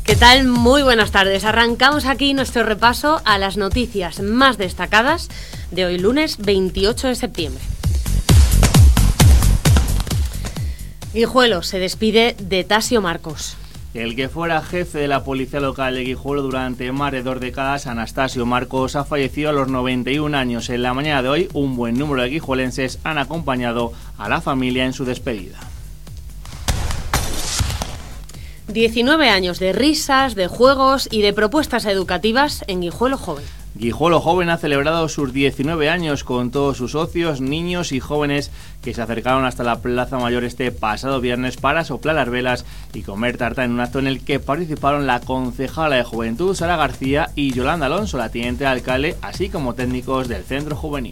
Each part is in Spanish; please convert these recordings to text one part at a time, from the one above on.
¿Qué tal? Muy buenas tardes. Arrancamos aquí nuestro repaso a las noticias más destacadas de hoy lunes 28 de septiembre. Guijuelo se despide de Tasio Marcos. El que fuera jefe de la policía local de Guijuelo durante más de 2 décadas, Anastasio Marcos, ha fallecido a los 91 años. En la mañana de hoy, un buen número de guijuelenses han acompañado a la familia en su despedida. 19 años de risas, de juegos y de propuestas educativas en Guijuelo Joven. Guijuelo Joven ha celebrado sus 19 años con todos sus socios, niños y jóvenes que se acercaron hasta la Plaza Mayor este pasado viernes para soplar las velas y comer tarta en un acto en el que participaron la concejala de Juventud, Sara García, y Yolanda Alonso, la teniente de alcalde, así como técnicos del centro juvenil.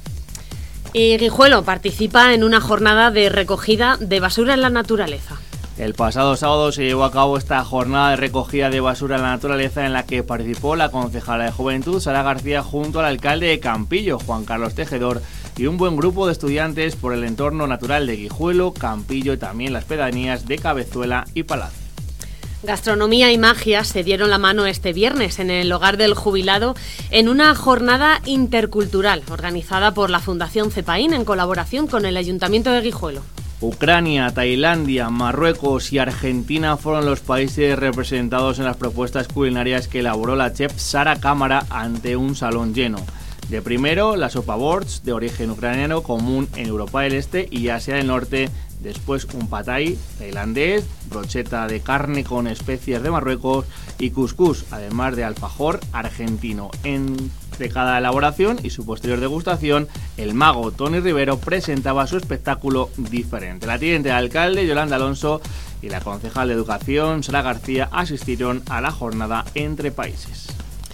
Y Guijuelo participa en una jornada de recogida de basura en la naturaleza. El pasado sábado se llevó a cabo esta jornada de recogida de basura en la naturaleza en la que participó la concejala de Juventud, Sara García, junto al alcalde de Campillo, Juan Carlos Tejedor, y un buen grupo de estudiantes por el entorno natural de Guijuelo, Campillo y también las pedanías de Cabezuela y Palacio. Gastronomía y magia se dieron la mano este viernes en el Hogar del Jubilado en una jornada intercultural organizada por la Fundación Cepaín en colaboración con el Ayuntamiento de Guijuelo. Ucrania, Tailandia, Marruecos y Argentina fueron los países representados en las propuestas culinarias que elaboró la chef Sara Cámara ante un salón lleno. De primero, la sopa borsch, de origen ucraniano, común en Europa del Este y Asia del Norte. Después un pad thai tailandés, brocheta de carne con especias de Marruecos y cuscús, además de alfajor argentino. Entre cada elaboración y su posterior degustación, el mago Tony Rivero presentaba su espectáculo diferente. La teniente de alcalde, Yolanda Alonso, y la concejal de Educación, Sara García, asistieron a la jornada entre países.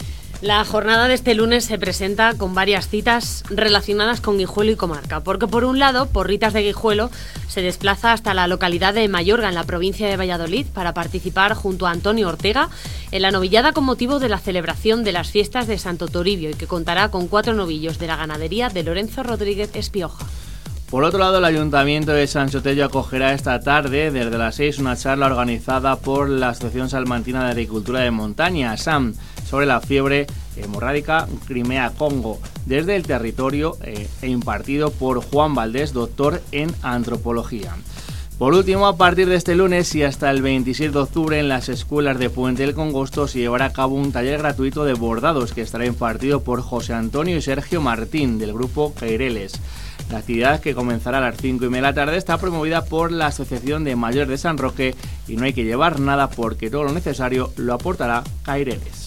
La jornada de este lunes se presenta con varias citas relacionadas con Guijuelo y comarca, porque por un lado, Porritas de Guijuelo se desplaza hasta la localidad de Mayorga, en la provincia de Valladolid, para participar junto a Antonio Ortega en la novillada con motivo de la celebración de las fiestas de Santo Toribio y que contará con 4 novillos de la ganadería de Lorenzo Rodríguez Espioja. Por otro lado, el Ayuntamiento de San Sotello acogerá esta tarde, desde las 6, una charla organizada por la Asociación Salmantina de Agricultura de Montaña, ASAM, sobre la fiebre hemorrágica Crimea-Congo, desde el territorio e impartido por Juan Valdés, doctor en antropología. Por último, a partir de este lunes y hasta el 27 de octubre en las escuelas de Puente del Congosto se llevará a cabo un taller gratuito de bordados que estará impartido por José Antonio y Sergio Martín del grupo Caireles. La actividad, que comenzará a las 5:30 de la tarde, está promovida por la Asociación de Mayores de San Roque y no hay que llevar nada porque todo lo necesario lo aportará Caireles.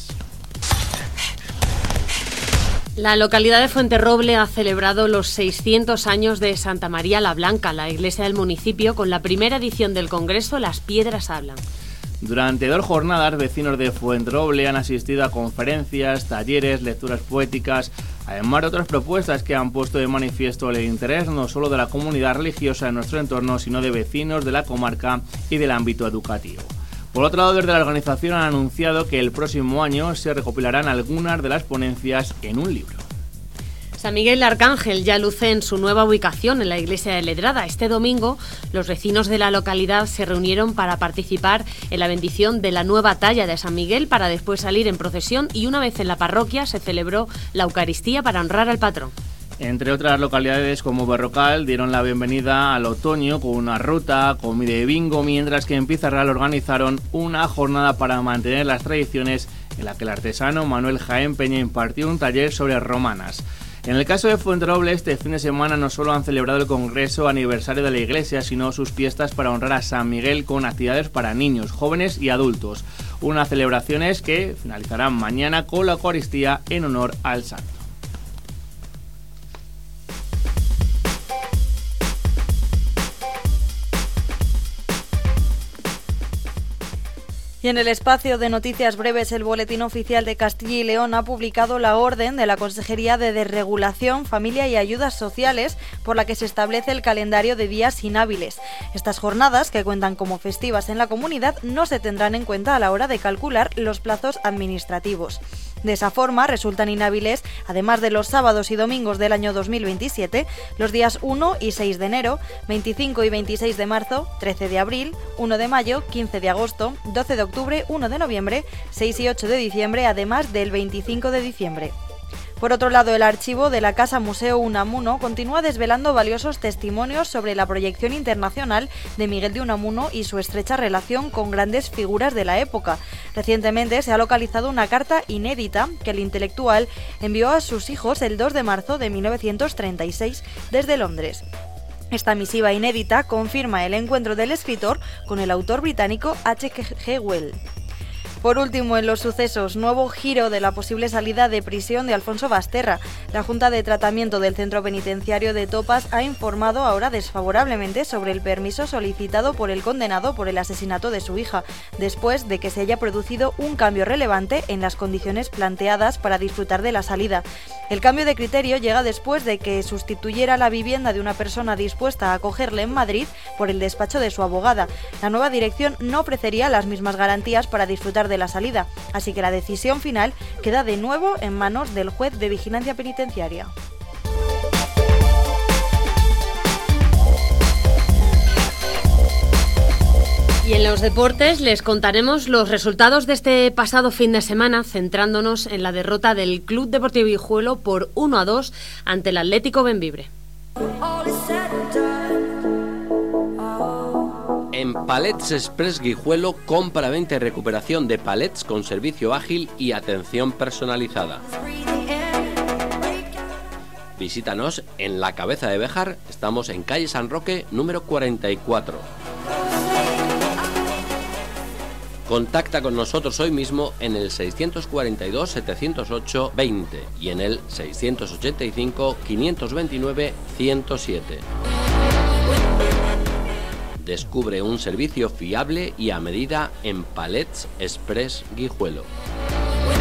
La localidad de Fuenterroble ha celebrado los 600 años de Santa María la Blanca, la iglesia del municipio, con la primera edición del congreso Las Piedras Hablan. Durante 2 jornadas, vecinos de Fuenterroble han asistido a conferencias, talleres, lecturas poéticas, además de otras propuestas que han puesto de manifiesto el interés no solo de la comunidad religiosa en nuestro entorno, sino de vecinos de la comarca y del ámbito educativo. Por otro lado, desde la organización han anunciado que el próximo año se recopilarán algunas de las ponencias en un libro. San Miguel de Arcángel ya luce en su nueva ubicación en la iglesia de Ledrada. Este domingo, los vecinos de la localidad se reunieron para participar en la bendición de la nueva talla de San Miguel para después salir en procesión y una vez en la parroquia se celebró la Eucaristía para honrar al patrón. Entre otras localidades como Berrocal dieron la bienvenida al otoño con una ruta, comida y bingo, mientras que en Pizarral organizaron una jornada para mantener las tradiciones en la que el artesano Manuel Jaén Peña impartió un taller sobre romanas. En el caso de Fuenterroble, este fin de semana no solo han celebrado el congreso aniversario de la iglesia, sino sus fiestas para honrar a San Miguel con actividades para niños, jóvenes y adultos. Unas celebraciones que finalizarán mañana con la Eucaristía en honor al santo. Y en el espacio de noticias breves, el Boletín Oficial de Castilla y León ha publicado la orden de la Consejería de Desregulación, Familia y Ayudas Sociales por la que se establece el calendario de días inhábiles. Estas jornadas, que cuentan como festivas en la comunidad, no se tendrán en cuenta a la hora de calcular los plazos administrativos. De esa forma, resultan inhábiles además de los sábados y domingos del año 2027, los días 1 y 6 de enero, 25 y 26 de marzo, 13 de abril, 1 de mayo, 15 de agosto, 12 de octubre, 1 de noviembre, 6 y 8 de diciembre, además del 25 de diciembre. Por otro lado, el archivo de la Casa Museo Unamuno continúa desvelando valiosos testimonios sobre la proyección internacional de Miguel de Unamuno y su estrecha relación con grandes figuras de la época. Recientemente se ha localizado una carta inédita que el intelectual envió a sus hijos el 2 de marzo de 1936 desde Londres. Esta misiva inédita confirma el encuentro del escritor con el autor británico H.G. Wells. Por último, en los sucesos, nuevo giro de la posible salida de prisión de Alfonso Basterra. La Junta de Tratamiento del Centro Penitenciario de Topas ha informado ahora desfavorablemente sobre el permiso solicitado por el condenado por el asesinato de su hija, después de que se haya producido un cambio relevante en las condiciones planteadas para disfrutar de la salida. El cambio de criterio llega después de que sustituyera la vivienda de una persona dispuesta a acogerle en Madrid por el despacho de su abogada. La nueva dirección no ofrecería las mismas garantías para disfrutar de la salida, así que la decisión final queda de nuevo en manos del juez de vigilancia penitenciaria. Y en los deportes les contaremos los resultados de este pasado fin de semana, centrándonos en la derrota del Club Deportivo Guijuelo por 1-2 ante el Atlético Bembibre. En Palets Express Guijuelo, compra, venta y recuperación de palets con servicio ágil y atención personalizada. Visítanos en la Cabeza de Béjar, estamos en calle San Roque, número 44. Contacta con nosotros hoy mismo en el 642-708-20 y en el 685-529-107. Descubre un servicio fiable y a medida en Palets Express Guijuelo.